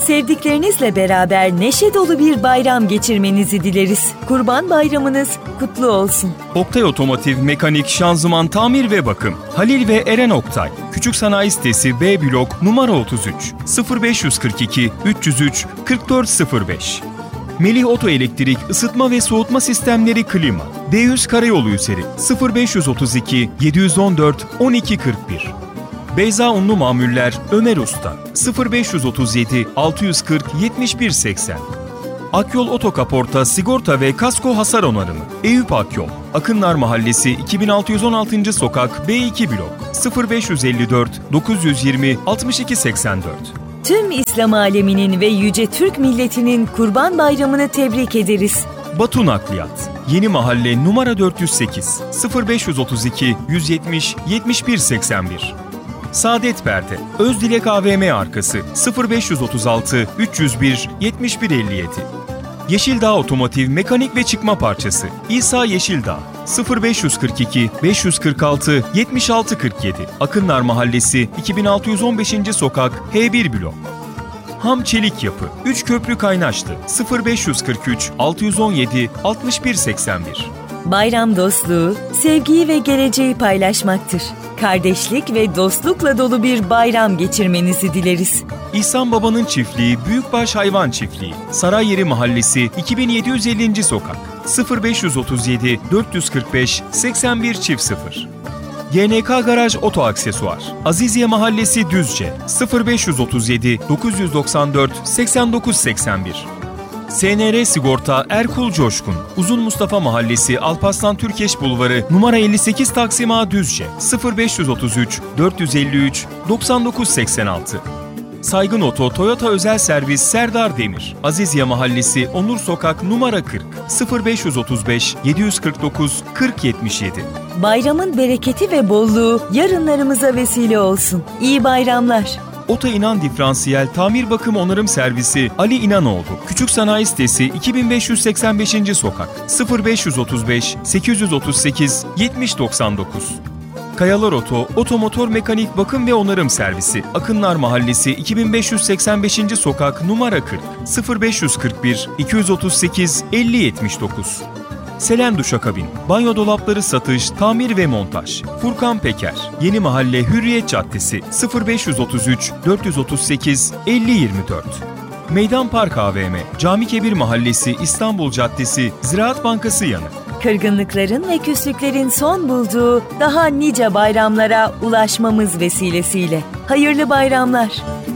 Sevdiklerinizle beraber neşe dolu bir bayram geçirmenizi dileriz. Kurban Bayramınız kutlu olsun. Oktay Otomotiv Mekanik Şanzıman Tamir ve Bakım. Halil ve Eren Oktay. Küçük Sanayi Sitesi B Blok numara 33 0542 303 4405. Melih Oto Elektrik Isıtma ve Soğutma Sistemleri Klima. D100 Karayolu üzeri 0532 714 1241. Beyza Unlu Mamuller Ömer Usta 0537 640 7180. Akyol Otokaporta Sigorta ve Kasko Hasar Onarımı. Eyüp Akyol Akınlar Mahallesi 2616. Sokak B2 Blok 0554 920 6284. Tüm İslam aleminin ve yüce Türk milletinin Kurban Bayramını tebrik ederiz. Batu Nakliyat Yeni Mahalle numara 408 0532 170 7181. Saadet Perde Özdilek AVM arkası 0536 301 7157. Yeşildağ Otomotiv Mekanik ve Çıkma Parçası İsa Yeşildağ 0542 546 7647. Akınlar Mahallesi 2615. Sokak H1 Blok. Ham Çelik Yapı 3 Köprü Kaynaşlı 0543 617 6181. Bayram dostluğu, sevgiyi ve geleceği paylaşmaktır. Kardeşlik ve dostlukla dolu bir bayram geçirmenizi dileriz. İhsan Baba'nın çiftliği Büyükbaş Hayvan Çiftliği Sarayyeri Mahallesi 2750. Sokak 0537 445 81 0. GNK Garaj Oto Aksesuar Aziziye Mahallesi Düzce 0537 994 89 81. SNR Sigorta Erkul Coşkun Uzun Mustafa Mahallesi Alparslan Türkeş Bulvarı numara 58 Taksim A Düzce 0533 453 99 86. Saygın Oto Toyota Özel Servis Serdar Demir Aziziye Mahallesi Onur Sokak numara 40 0535 749 40 77. Bayramın bereketi ve bolluğu yarınlarımıza vesile olsun. İyi bayramlar. Ota İnan Diferansiyel Tamir Bakım Onarım Servisi Ali İnanoğlu Küçük Sanayi Sitesi 2585. Sokak 0535 838 7099. Kayalar Oto Otomotor Mekanik Bakım ve Onarım Servisi Akınlar Mahallesi 2585. Sokak numara 40 0541 238 5079. Selen Duşakabin Banyo Dolapları Satış, Tamir ve Montaj Furkan Peker Yeni Mahalle Hürriyet Caddesi 0533 438 5024. Meydan Park AVM Cami Kebir Mahallesi İstanbul Caddesi Ziraat Bankası yanı. Kırgınlıkların ve küslüklerin son bulduğu daha nice bayramlara ulaşmamız vesilesiyle. Hayırlı bayramlar.